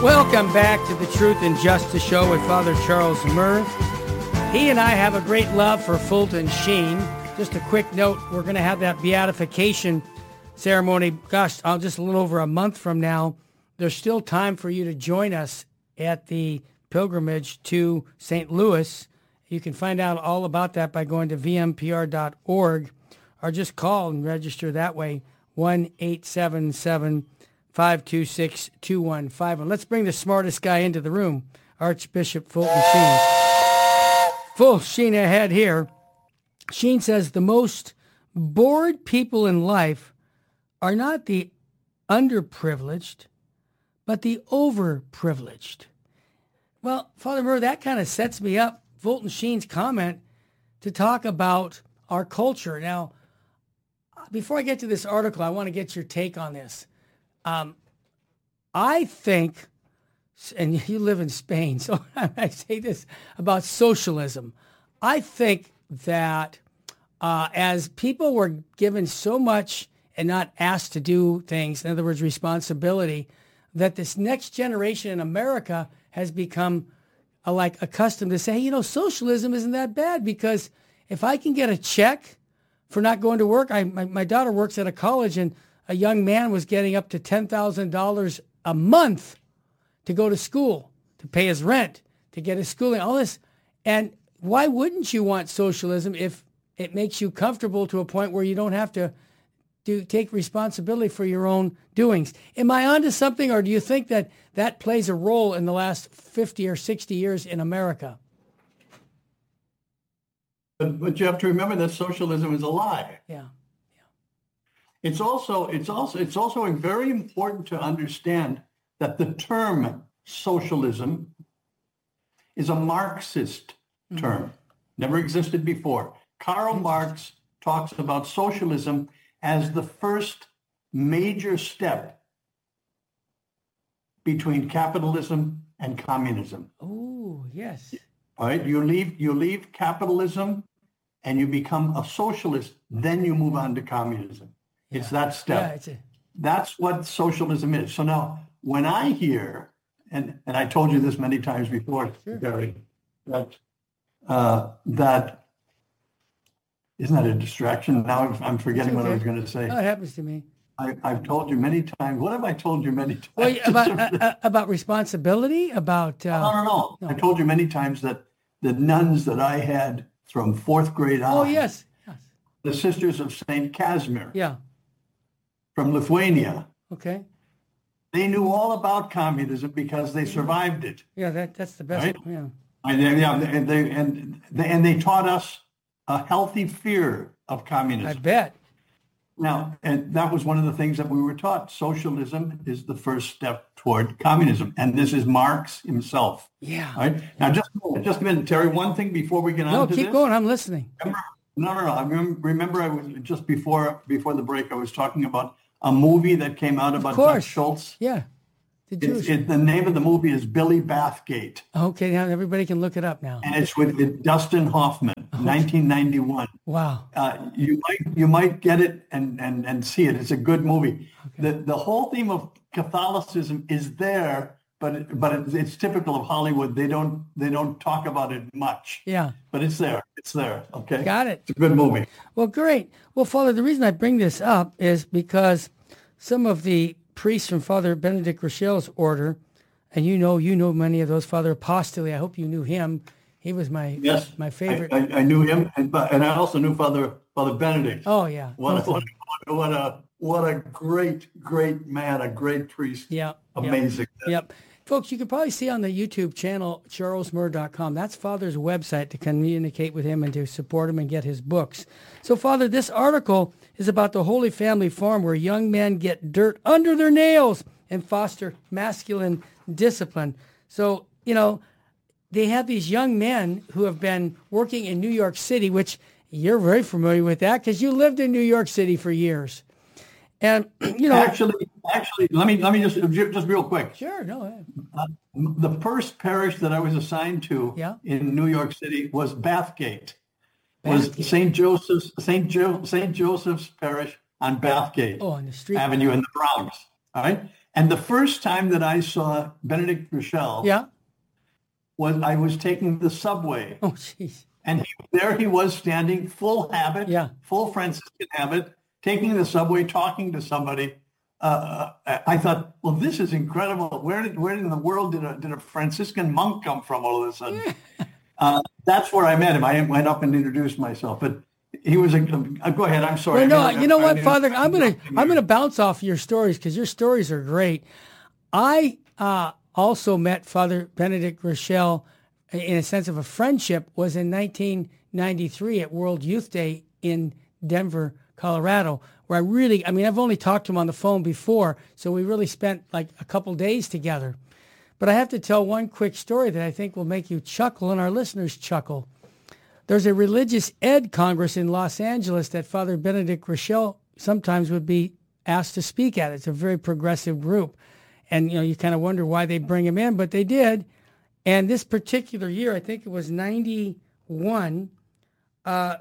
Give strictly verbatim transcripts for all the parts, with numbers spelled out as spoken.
Welcome back to the Truth and Justice Show with Father Charles Murr. He and I have a great love for Fulton Sheen. Just a quick note, we're going to have that beatification ceremony, gosh, uh, just a little over a month from now. There's still time for you to join us at the pilgrimage to Saint Louis. You can find out all about that by going to v m p r dot org or just call and register that way, one eight seven seven, five two six, two one five one. Let's bring the smartest guy into the room, Archbishop Fulton Sheen. Full Sheen ahead here. Sheen says the most bored people in life are not the underprivileged, but the overprivileged. Well, Father Murr, that kind of sets me up, Fulton Sheen's comment, to talk about our culture. Now, before I get to this article, I want to get your take on this. Um, I think, and you live in Spain, so I say this about socialism. I think that uh, as people were given so much and not asked to do things, in other words, responsibility, that this next generation in America has become uh, like accustomed to say, hey, you know, socialism isn't that bad because if I can get a check for not going to work, I, my, my daughter works at a college and a young man was getting up to ten thousand dollars a month to go to school, to pay his rent, to get his schooling, all this. And why wouldn't you want socialism if it makes you comfortable to a point where you don't have to do take responsibility for your own doings? Am I onto something, or do you think that that plays a role in the last fifty or sixty years in America? But, but you have to remember that socialism is a lie. Yeah. It's also it's also it's also very important to understand that the term socialism is a Marxist mm-hmm. term, never existed before. Karl Marx talks about socialism as the first major step between capitalism and communism. Oh, yes. All right, you leave you leave capitalism and you become a socialist, then you move on to communism. Yeah. It's that step. Yeah, it's a... That's what socialism is. So now when I hear, and, and I told you this many times before, sure. Gary, that, uh, that, isn't that a distraction? Now I'm forgetting okay. what I was going to say. Oh, it happens to me. I, I've told you many times. What have I told you many times? Well, about, uh, about responsibility? About... Uh, no, no, no, no. I told you many times that the nuns that I had from fourth grade on. Oh, yes. yes. The Sisters of Saint Casimir. Yeah. From Lithuania. Okay. They knew all about communism because they survived it. Yeah, that that's the best. Right? Yeah. And they, yeah, and they and they, and they taught us a healthy fear of communism. I bet. Now, and that was one of the things that we were taught. Socialism is the first step toward communism, and this is Marx himself. Yeah. Right now, just just a minute, Terry. One thing before we get on no, to keep this. going. I'm listening. Remember, no, no, no. I remember, remember, I was just before before the break. I was talking about a movie that came out about Dutch Schultz. Yeah. The Jewish. It, the name of the movie is Billy Bathgate. Okay, now everybody can look it up now. And it's with, with Dustin Hoffman, oh, nineteen ninety-one. Wow. Uh, you might you might get it and, and, and see it. It's a good movie. Okay. The the whole theme of Catholicism is there, but it, but it, it's typical of Hollywood. They don't they don't talk about it much. Yeah. But it's there. It's there. Okay. Got it. It's a good movie. Well, great. Well, Father, the reason I bring this up is because some of the priests from Father Benedict Rochelle's order, and you know you know many of those, Father Apostoli. I hope you knew him. He was my yes, my favorite. I, I, I knew him, and, and I also knew Father Father Benedict. Oh yeah. What, what, what a what a great great man, a great priest. Yeah. Amazing. Yep. yep. Folks, you can probably see on the YouTube channel, charles murr dot com. That's Father's website to communicate with him and to support him and get his books. So, Father, this article is about the Holy Family Farm, where young men get dirt under their nails and foster masculine discipline. So, you know, they have these young men who have been working in New York City, which you're very familiar with that because you lived in New York City for years. And, you know, actually, actually, let me let me just just real quick. Sure, no. Uh, the first parish that I was assigned to yeah. in New York City was Bathgate. Bathgate. Was Saint Joseph's Saint Jo- Saint Joseph's Parish on Bathgate oh, on the street Avenue in the Bronx. All right, And the first time that I saw Benedict Groeschel Yeah. was I was taking the subway. Oh, jeez. And he, there he was standing, full habit, Yeah. full Franciscan habit, taking the subway, talking to somebody. Uh, I thought, well, this is incredible. Where did where in the world did a did a Franciscan monk come from all of a sudden? uh, that's where I met him. I went up and introduced myself, but he was a. Uh, go ahead. I'm sorry. Well, no, I, you know I, what, I, Father? I'm gonna I'm gonna bounce off your stories because your stories are great. I uh, also met Father Benedict Groeschel in a sense of a friendship was in nineteen ninety-three at World Youth Day in Denver, Colorado, where I really, I mean, I've only talked to him on the phone before, so we really spent like a couple days together. But I have to tell one quick story that I think will make you chuckle and our listeners chuckle. There's a religious ed congress in Los Angeles that Father Benedict Groeschel sometimes would be asked to speak at. It's a very progressive group. And, you know, you kind of wonder why they bring him in, but they did. And this particular year, I think it was ninety-one, uh,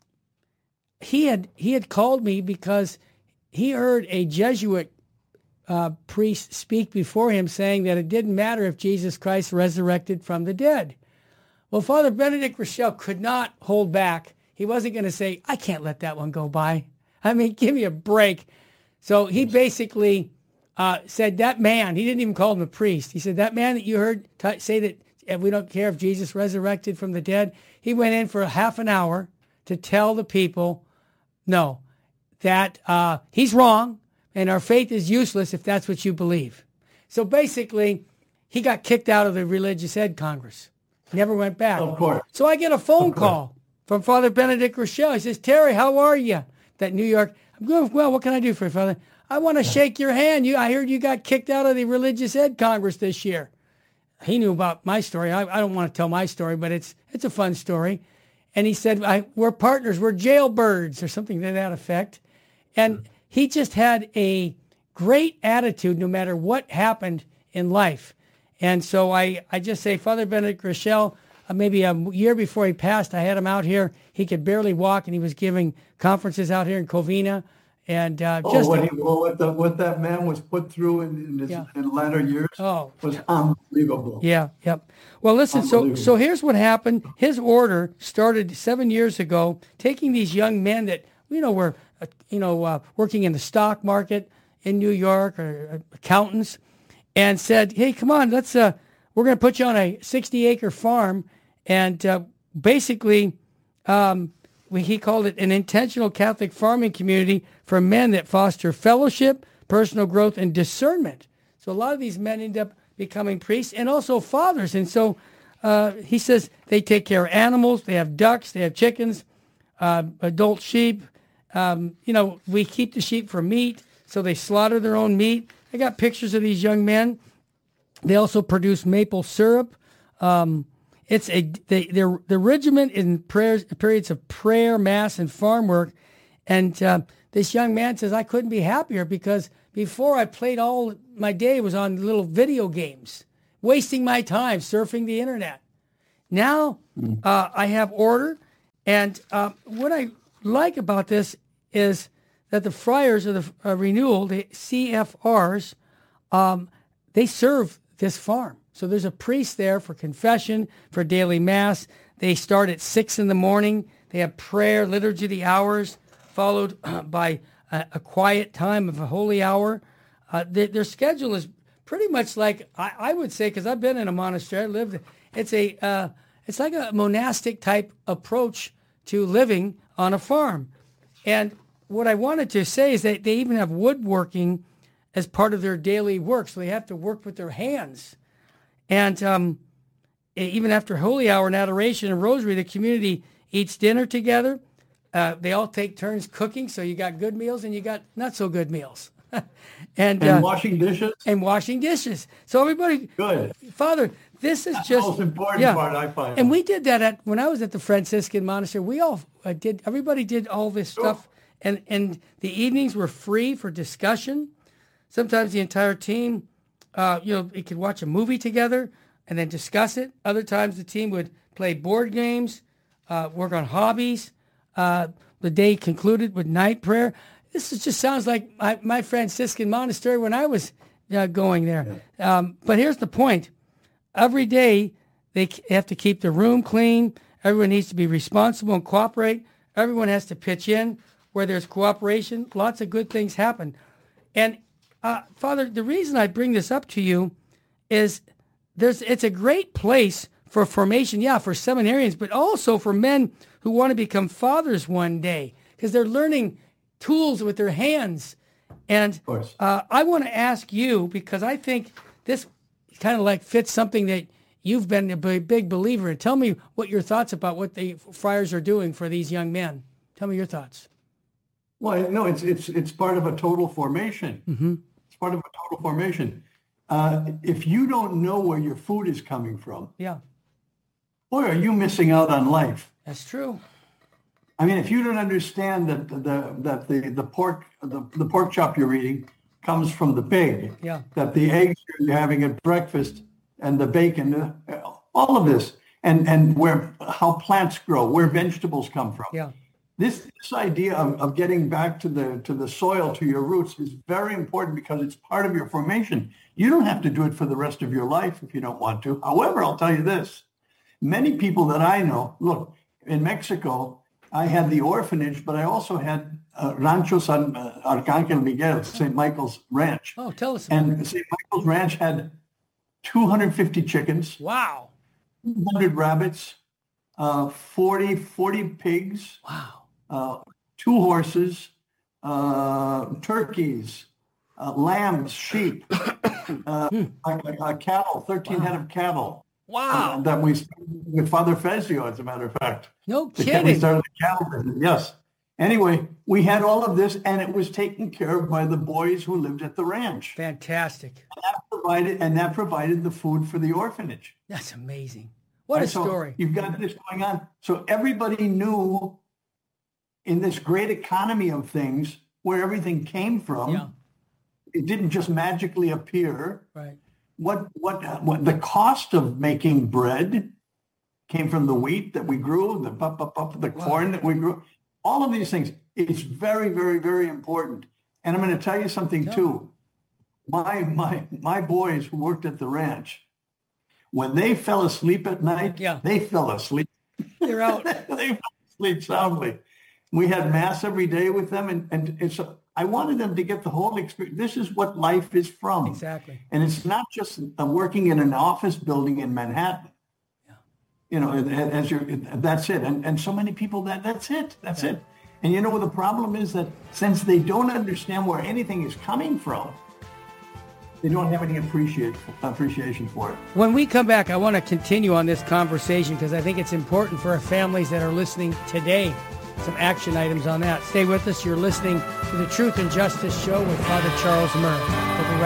he had he had called me because he heard a Jesuit uh, priest speak before him saying that it didn't matter if Jesus Christ resurrected from the dead. Well, Father Benedict Groeschel could not hold back. He wasn't going to say, I can't let that one go by. I mean, give me a break. So he basically uh, said that man, he didn't even call him a priest. He said, that man that you heard t- say that if we don't care if Jesus resurrected from the dead, he went in for a half an hour to tell the people, no, that uh, he's wrong and our faith is useless if that's what you believe. So basically, he got kicked out of the Religious Ed Congress. Never went back. Of course. So I get a phone call from Father Benedict Groeschel. He says, Terry, how are you? That New York. I'm going, well, what can I do for you, Father? I want to shake your hand. You, I heard you got kicked out of the Religious Ed Congress this year. He knew about my story. I, I don't want to tell my story, but it's it's a fun story. And he said, I, we're partners. We're jailbirds or something to that effect. And he just had a great attitude no matter what happened in life. And so I, I just say, Father Benedict Groeschel, uh, maybe a year before he passed, I had him out here. He could barely walk, and he was giving conferences out here in Covina. And uh, oh, just what, he, well, what, the, what that man was put through in, in his Yeah. in latter years Oh. was unbelievable. Yeah, yep. Well, listen, so Unbelievable. so here's what happened. His order started seven years ago, taking these young men that, you know, were, uh, you know, uh, working in the stock market in New York, or uh, accountants, and said, hey, come on, let's, uh, we're going to put you on a sixty-acre farm, and uh, basically, um, we, he called it an intentional Catholic farming community for men that foster fellowship, personal growth, and discernment. So a lot of these men end up becoming priests and also fathers. And so uh, he says they take care of animals. They have ducks. They have chickens, uh, adult sheep. Um, you know, we keep the sheep for meat, so they slaughter their own meat. I got pictures of these young men. They also produce maple syrup. Um, it's a they, they're the regiment in prayers, periods of prayer, mass, and farm work. And uh, this young man says, I couldn't be happier because before I played all my day was on little video games, wasting my time surfing the internet. Now uh, I have order. And uh, what I like about this is that the friars of the uh, renewal, the C F Rs, um, they serve this farm. So there's a priest there for confession, for daily mass. They start at six in the morning. They have prayer, liturgy of the hours, followed uh, by a, a quiet time of a holy hour. Uh, they, their schedule is pretty much like, I, I would say, because I've been in a monastery, I lived, it's a, uh, it's like a monastic type approach to living on a farm. And what I wanted to say is that they even have woodworking as part of their daily work. So they have to work with their hands. And um, even after holy hour and adoration and rosary, the community eats dinner together. Uh, they all take turns cooking. So you got good meals and you got not so good meals. and And uh, washing dishes. and washing dishes. So everybody, Good. Father, this is That's just the most important yeah. part, I find. And we did that at when I was at the Franciscan monastery. We all uh, did. Everybody did all this stuff, and and the evenings were free for discussion. Sometimes the entire team, uh, you know, it could watch a movie together and then discuss it. Other times the team would play board games, uh, work on hobbies. Uh, the day concluded with night prayer. This is, just sounds like my, my Franciscan monastery when I was yeah, going there. Yeah. Um, but here's the point. Every day they have to keep the room clean. Everyone needs to be responsible and cooperate. Everyone has to pitch in. Where there's cooperation, lots of good things happen. And uh, Father, the reason I bring this up to you is there's it's a great place for formation, yeah, for seminarians, but also for men who want to become fathers one day, because they're learning tools with their hands. And uh, I want to ask you, because I think this kind of like fits something that you've been a big believer in. Tell me what your thoughts about what the friars are doing for these young men. Tell me your thoughts. Well, no, it's it's it's part of a total formation. Mm-hmm. It's part of a total formation. Uh, if you don't know where your food is coming from, yeah, boy, are you missing out on life. That's true. I mean, if you don't understand that the that the the pork the, the pork chop you're eating comes from the pig, yeah, that the eggs you're having at breakfast and the bacon, uh, all of this, and and where how plants grow, where vegetables come from, yeah. This, this idea of, of getting back to the to the soil, to your roots, is very important because it's part of your formation. You don't have to do it for the rest of your life if you don't want to. However, I'll tell you this. Many people that I know, look, in Mexico, I had the orphanage, but I also had uh, Rancho San uh, Arcangel Miguel, Saint Michael's Ranch. Oh, tell us about And Saint Michael's Ranch had two hundred fifty chickens. Wow. two hundred rabbits, uh, forty, forty pigs. Wow. Uh, two horses, uh, turkeys, uh, lambs, sheep, uh, a, a cattle, thirteen wow. head of cattle. Wow. Uh, that we started with Father Fezio, as a matter of fact. No the, kidding. We started the cattle business, yes. Anyway, we had all of this, and it was taken care of by the boys who lived at the ranch. Fantastic. And that provided, and that provided the food for the orphanage. That's amazing. What and a so story. You've got this going on. So everybody knew in this great economy of things where everything came from. Yeah. It didn't just magically appear. Right. What, what, what the cost of making bread came from the wheat that we grew, the, the corn wow. that we grew. All of these things, it's very, very, very important. And I'm going to tell you something yeah. too. My, my, my boys who worked at the ranch, when they fell asleep at night, yeah. they fell asleep. They're out. They fell asleep soundly. We had mass every day with them. And, and, and so I wanted them to get the whole experience. This is what life is from. Exactly. And it's not just uh, working in an office building in Manhattan. Yeah. You know, as you're, that's it. And, and so many people, that that's it. That's yeah. it. And you know what the problem is? That since they don't understand where anything is coming from, they don't have any appreciate, appreciation for it. When we come back, I want to continue on this conversation because I think it's important for our families that are listening today. Some action items on that. Stay with us. You're listening to the Truth and Justice Show with Father Charles Murr. We'll be right